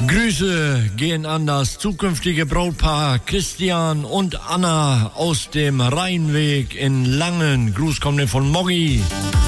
Grüße gehen an das zukünftige Brautpaar Christian und Anna aus dem Rheinweg in Langen. Gruß kommt von Moggi.